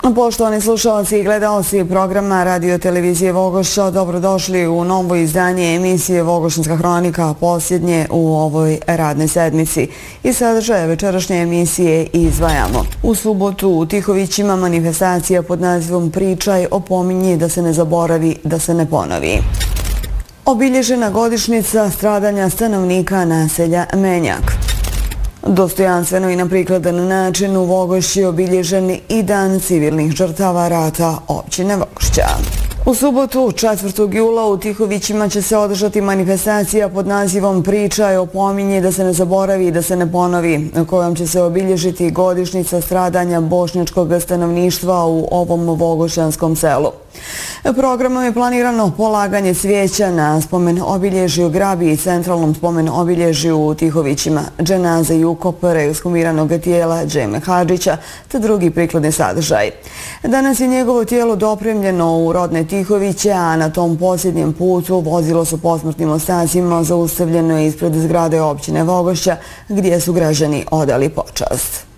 Poštovani slušalci i gledalci programa Radio Televizije Vogošća, dobrodošli u novo izdanje emisije Vogošćanska hronika, posljednje u ovoj radnoj sedmici. I sadržaje večerašnje emisije izdvajamo. U subotu u Tihovićima manifestacija pod nazivom Pričaj opominji da se ne zaboravi, da se ne ponovi. Obilježena godišnjica stradanja stanovnika naselja Menjak. Dostojanstveno i na prikladan način u Vogošći je obilježen i Dan civilnih žrtava rata općine Vogošća. U subotu 4. jula u Tihovićima će se održati manifestacija pod nazivom Pričaj opominji da se ne zaboravi i da se ne ponovi, kojom će se obilježiti godišnjica stradanja bošnjačkog stanovništva u ovom vogošćanskom selu. Programom je planirano polaganje cvijeća na spomen obilježju Grabi i centralnom spomen obilježju u Tihovićima, dženaze i ukop reekshumiranog tijela Džeme Hadžića te drugi prikladni sadržaj. Danas je njegovo tijelo dopremljeno u rodne Tihoviće, a na tom posljednjem putu vozilo sa posmrtnim ostacima zaustavljeno ispred zgrade općine Vogošća, gdje su građani odali počast.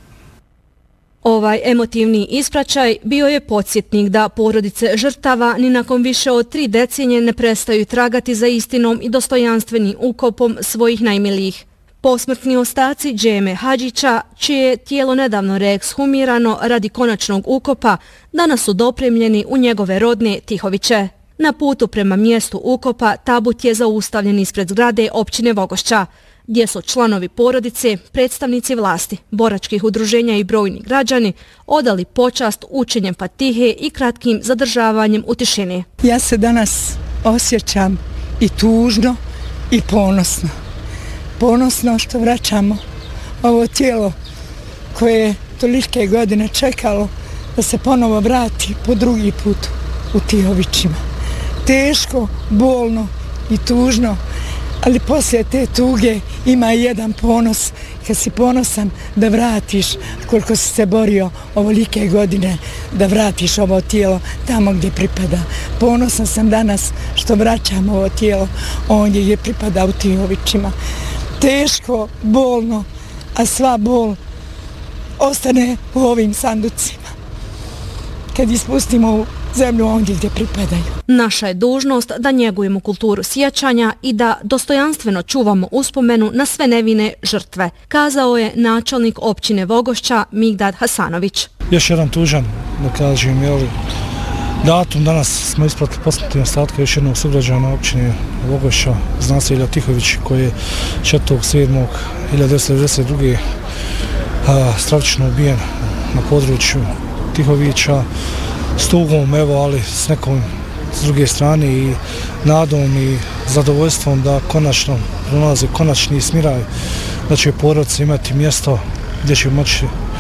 Ovaj emotivni ispraćaj bio je podsjetnik da porodice žrtava ni nakon više od 3 decenije ne prestaju tragati za istinom i dostojanstvenim ukopom svojih najmilijih. Posmrtni ostaci Džeme Hadžića, čije je tijelo nedavno reekshumirano radi konačnog ukopa, danas su dopremljeni u njegove rodne Tihoviće. Na putu prema mjestu ukopa tabut je zaustavljen ispred zgrade općine Vogošća, gdje su članovi porodice, predstavnici vlasti, boračkih udruženja i brojni građani odali počast učenjem Fatihe i kratkim zadržavanjem u tišini. Ja se danas osjećam i tužno i ponosno. Ponosno što vraćamo ovo tijelo koje je tolike godine čekalo da se ponovo vrati po drugi put u Tihovićima. Teško, bolno i tužno, ali poslije te tuge ima i jedan ponos, kad si ponosan da vratiš, koliko si se borio ovolike godine, da vratiš ovo tijelo tamo gdje pripada. Ponosan sam danas što vraćam ovo tijelo ondje gdje pripada u Tihovićima. Teško, bolno, a sva bol ostane u ovim sanducima. Kad ispustimo u zemlju ondje gdje pripadaju. Naša je dužnost da njegujemo kulturu sjećanja i da dostojanstveno čuvamo uspomenu na sve nevine žrtve, kazao je načelnik općine Vogošća Migdad Hasanović. Još jedan tužan, da kažem, datum, danas smo ispratili posmrtne ostatke još jednog sugrađana općine Vogošća iz naselja Tihović, koji je 4.7.1992. stravično ubijen na području Tihovića s tugom, ali s nekom s druge strane i nadom i zadovoljstvom da konačno pronalaze konačni smiraj, da će porodice imati mjesto gdje će moći